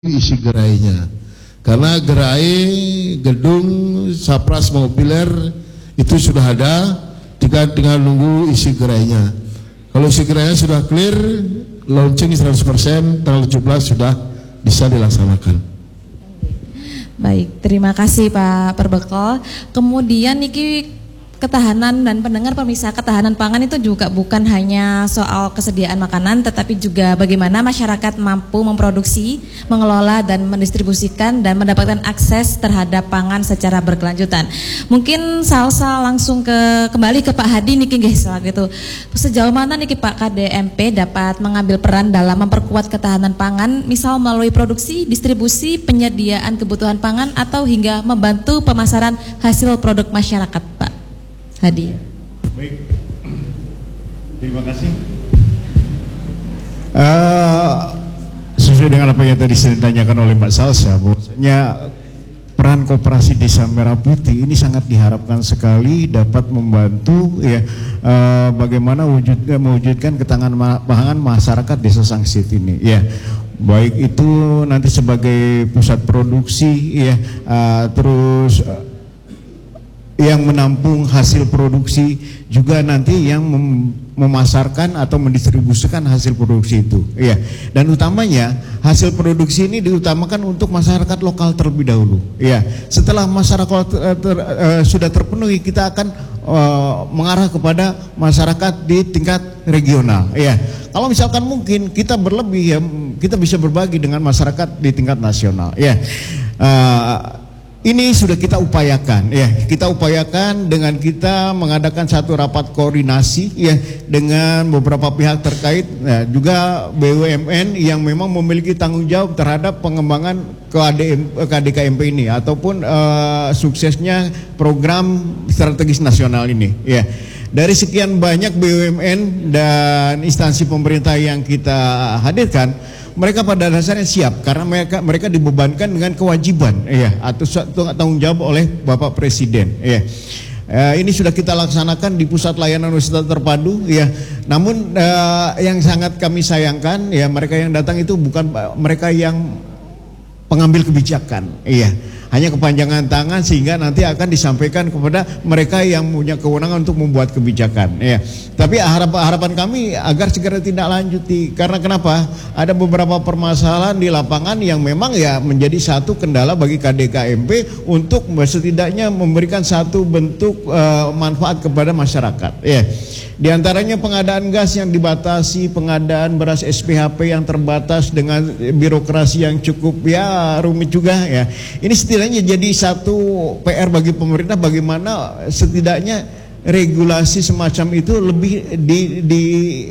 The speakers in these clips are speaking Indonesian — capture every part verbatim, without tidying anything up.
isi gerainya, karena gerai gedung Sapras Mobiler itu sudah ada, tinggal tinggal nunggu isi gerainya. Kalau isi gerainya sudah clear, launching seratus persen tanggal tujuh belas sudah bisa dilaksanakan. Baik, terima kasih Pak Perbekal. Kemudian niki ketahanan dan pendengar pemirsa, ketahanan pangan itu juga bukan hanya soal kesediaan makanan, tetapi juga bagaimana masyarakat mampu memproduksi, mengelola dan mendistribusikan dan mendapatkan akses terhadap pangan secara berkelanjutan. Mungkin salsa langsung ke kembali ke Pak Hadi niki nggih gitu. Sejauh mana niki Pak K D M P dapat mengambil peran dalam memperkuat ketahanan pangan, misal melalui produksi, distribusi, penyediaan kebutuhan pangan atau hingga membantu pemasaran hasil produk masyarakat, Pak Hadi. Baik, terima kasih. Uh, sesuai dengan apa yang tadi saya ditanyakan oleh Mbak Salsa, bahwasanya peran koperasi Desa Merah Putih ini sangat diharapkan sekali dapat membantu ya uh, bagaimana wujud, mewujudkan ketahanan pangan masyarakat Desa Sangsit ini ya. Baik itu nanti sebagai pusat produksi ya, uh, terus uh, yang menampung hasil produksi, juga nanti yang mem memasarkan atau mendistribusikan hasil produksi itu ya. Dan utamanya hasil produksi ini diutamakan untuk masyarakat lokal terlebih dahulu ya. Setelah masyarakat ter, ter, uh, sudah terpenuhi, kita akan uh, mengarah kepada masyarakat di tingkat regional ya. Kalau misalkan mungkin kita berlebih ya, kita bisa berbagi dengan masyarakat di tingkat nasional ya. uh, Ini sudah kita upayakan ya, kita upayakan dengan kita mengadakan satu rapat koordinasi ya dengan beberapa pihak terkait ya, juga B U M N yang memang memiliki tanggung jawab terhadap pengembangan K D K M P ini ataupun uh, suksesnya program strategis nasional ini ya. Dari sekian banyak B U M N dan instansi pemerintah yang kita hadirkan, mereka pada dasarnya siap karena mereka mereka dibebankan dengan kewajiban ya atau tanggung jawab oleh Bapak Presiden ya. Uh, ini sudah kita laksanakan di pusat layanan wisata terpadu ya. Namun uh, yang sangat kami sayangkan ya, mereka yang datang itu bukan mereka yang pengambil kebijakan iya. Hanya kepanjangan tangan sehingga nanti akan disampaikan kepada mereka yang punya kewenangan untuk membuat kebijakan ya. Tapi harapan, harapan kami agar segera tindak lanjuti, karena kenapa? Ada beberapa permasalahan di lapangan yang memang ya menjadi satu kendala bagi K D K M P untuk setidaknya memberikan satu bentuk uh, manfaat kepada masyarakat ya. Di antaranya pengadaan gas yang dibatasi, pengadaan beras S P H P yang terbatas dengan birokrasi yang cukup ya rumit juga ya. Ini setidaknya jadi satu P R bagi pemerintah, bagaimana setidaknya regulasi semacam itu lebih di, di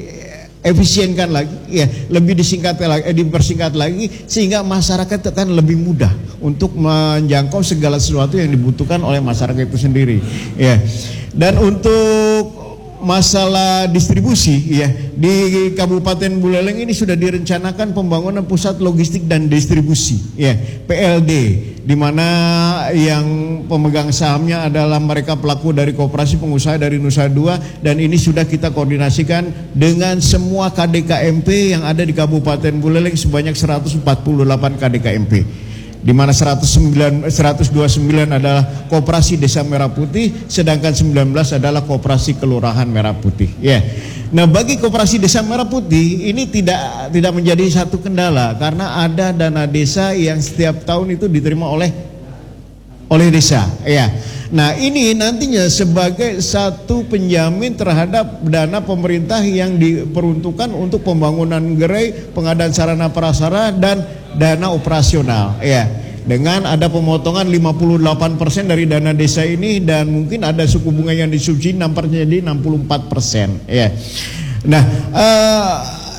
efisienkan lagi ya, lebih disingkat lagi, eh, dipersingkat lagi sehingga masyarakat akan lebih mudah untuk menjangkau segala sesuatu yang dibutuhkan oleh masyarakat itu sendiri ya. Dan untuk masalah distribusi ya, di Kabupaten Buleleng ini sudah direncanakan pembangunan pusat logistik dan distribusi ya, P L D, di mana yang pemegang sahamnya adalah mereka pelaku dari koperasi pengusaha dari Nusa Dua, dan ini sudah kita koordinasikan dengan semua K D K M P yang ada di Kabupaten Buleleng sebanyak seratus empat puluh delapan K D K M P. Di mana seratus sembilan, seratus dua puluh sembilan adalah koperasi Desa Merah Putih, sedangkan sembilan belas adalah koperasi Kelurahan Merah Putih. Ya, yeah. Nah bagi koperasi Desa Merah Putih ini tidak tidak menjadi satu kendala karena ada dana desa yang setiap tahun itu diterima oleh oleh desa. Ya, yeah. Nah ini nantinya sebagai satu penjamin terhadap dana pemerintah yang diperuntukkan untuk pembangunan gerai, pengadaan sarana prasarana dan dana operasional ya, dengan ada pemotongan lima puluh delapan persen dari dana desa ini, dan mungkin ada suku bunga yang disubsidi enam persen jadi enam puluh empat persen ya. Nah uh,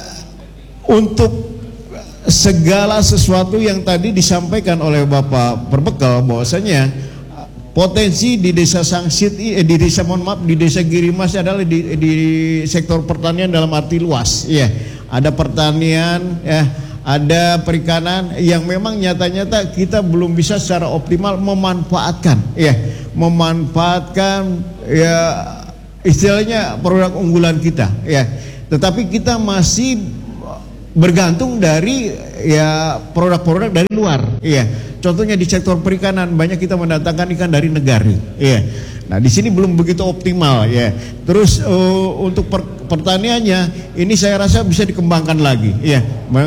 untuk segala sesuatu yang tadi disampaikan oleh Bapak Perbekal, bahwasanya potensi di Desa Sangsit, eh, di desa mohon maaf di Desa Girimas adalah di, di sektor pertanian dalam arti luas ya. Ada pertanian ya, ada perikanan yang memang nyata-nyata kita belum bisa secara optimal memanfaatkan ya, memanfaatkan ya istilahnya produk unggulan kita ya. Tetapi kita masih bergantung dari ya produk-produk dari luar. Iya. Contohnya di sektor perikanan banyak kita mendatangkan ikan dari negara. Iya. Nah, di sini belum begitu optimal ya. Terus uh, untuk per pertaniannya ini saya rasa bisa dikembangkan lagi ya.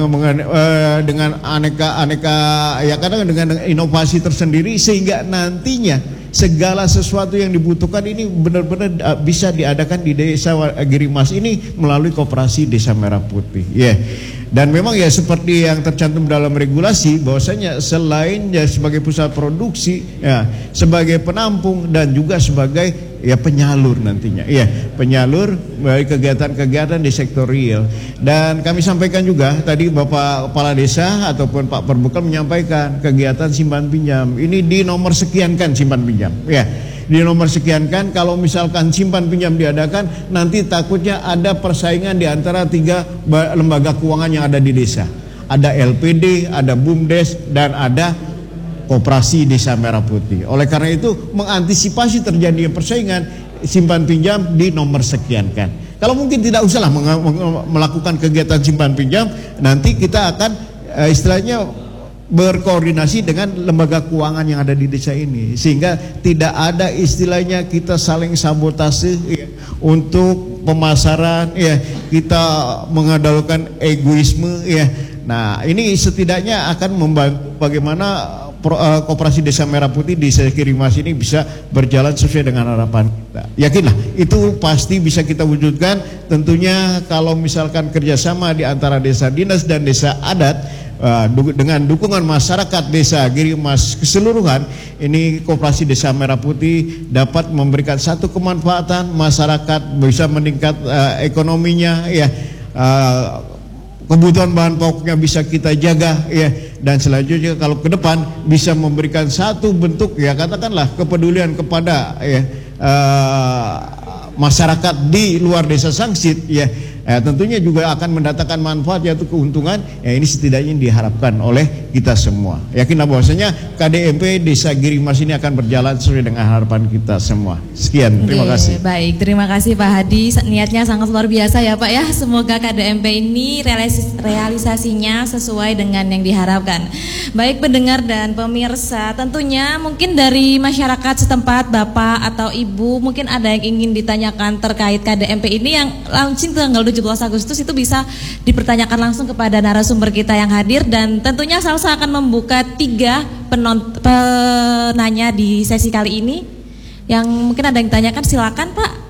Uh, dengan aneka-aneka ya kadang dengan inovasi tersendiri sehingga nantinya segala sesuatu yang dibutuhkan ini benar-benar uh, bisa diadakan di Desa Girimas ini melalui Koperasi Desa Merah Putih. Ya. Dan memang ya seperti yang tercantum dalam regulasi bahwasanya selain ya sebagai pusat produksi ya sebagai penampung dan juga sebagai ya penyalur nantinya ya penyalur dari kegiatan-kegiatan di sektor real. Dan kami sampaikan juga tadi Bapak Kepala Desa ataupun Pak Perbekal menyampaikan kegiatan simpan pinjam ini di nomor sekian kan simpan pinjam ya. Di nomor sekian kan kalau misalkan simpan pinjam diadakan nanti takutnya ada persaingan di antara tiga lembaga keuangan yang ada di desa. Ada L P D, ada BUMDes dan ada Koperasi Desa Merah Putih. Oleh karena itu mengantisipasi terjadinya persaingan simpan pinjam di nomor sekian kan. Kalau mungkin tidak usahlah melakukan kegiatan simpan pinjam, nanti kita akan uh, istilahnya berkoordinasi dengan lembaga keuangan yang ada di desa ini sehingga tidak ada istilahnya kita saling sabotase ya, untuk pemasaran ya kita mengandalkan egoisme ya. Nah ini setidaknya akan membantu bagaimana Pro, uh, Koperasi Desa Merah Putih di Desa Girimas ini bisa berjalan sesuai dengan harapan kita. Yakinlah itu pasti bisa kita wujudkan tentunya kalau misalkan kerjasama di antara desa dinas dan desa adat. Uh, du dengan dukungan masyarakat Desa Girimas keseluruhan ini Koperasi Desa Merah Putih dapat memberikan satu kemanfaatan masyarakat bisa meningkat uh, ekonominya ya uh, kebutuhan bahan pokoknya bisa kita jaga ya dan selanjutnya kalau ke depan bisa memberikan satu bentuk ya katakanlah kepedulian kepada ya uh, masyarakat di luar desa Sangsit ya. Eh, tentunya juga akan mendatangkan manfaat yaitu keuntungan ya ini setidaknya diharapkan oleh kita semua. Yakinlah bahwasanya K D M P Desa Girimas ini akan berjalan sesuai dengan harapan kita semua. Sekian, terima Oke, kasih. Baik, terima kasih Pak Hadi. Niatnya sangat luar biasa ya Pak ya. Semoga K D M P ini realis realisasinya sesuai dengan yang diharapkan. Baik pendengar dan pemirsa, tentunya mungkin dari masyarakat setempat Bapak atau Ibu mungkin ada yang ingin ditanyakan terkait K D M P ini yang launching tanggal tujuh belas Agustus itu bisa dipertanyakan langsung kepada narasumber kita yang hadir dan tentunya Salsa akan membuka tiga penanya di sesi kali ini yang mungkin ada yang ditanyakan silakan Pak.